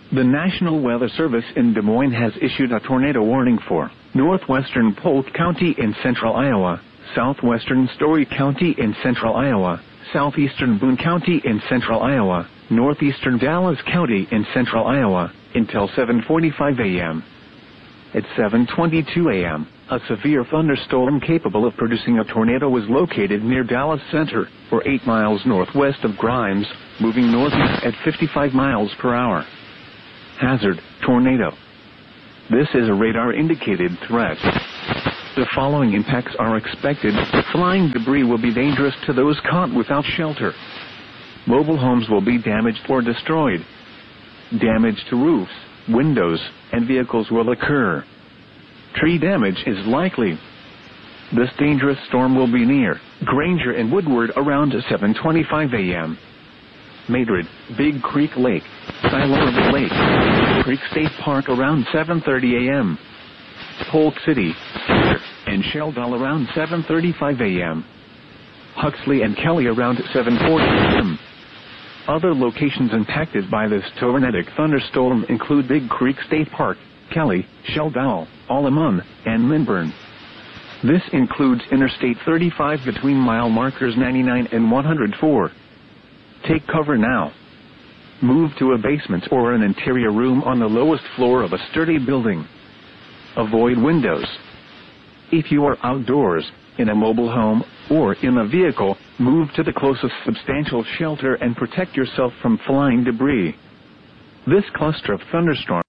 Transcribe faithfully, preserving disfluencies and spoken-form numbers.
The National Weather Service in Des Moines has issued a tornado warning for northwestern Polk County in central Iowa, southwestern Story County in central Iowa, southeastern Boone County in central Iowa, northeastern Dallas County in central Iowa, until seven forty-five a m At seven twenty-two a m, a severe thunderstorm capable of producing a tornado was located near Dallas Center, or eight miles northwest of Grimes, moving northeast at fifty-five miles per hour. Hazard: tornado. This is a radar-indicated threat. The following impacts are expected. Flying debris will be dangerous to those caught without shelter. Mobile homes will be damaged or destroyed. Damage to roofs, windows, and vehicles will occur. Tree damage is likely. This dangerous storm will be near Granger and Woodward around seven twenty-five a m Madrid, Big Creek Lake, Siloam Lake, Creek State Park around seven thirty a m Polk City, and Sheldon around seven thirty-five a m Huxley and Kelly around seven forty a m Other locations impacted by this tornadic thunderstorm include Big Creek State Park, Kelly, Sheldon, Alamon, and Minburn. This includes Interstate thirty-five between mile markers ninety-nine and one hundred four. Take cover now. Move to a basement or an interior room on the lowest floor of a sturdy building. Avoid windows. If you are outdoors, in a mobile home, or in a vehicle, move to the closest substantial shelter and protect yourself from flying debris. This cluster of thunderstorms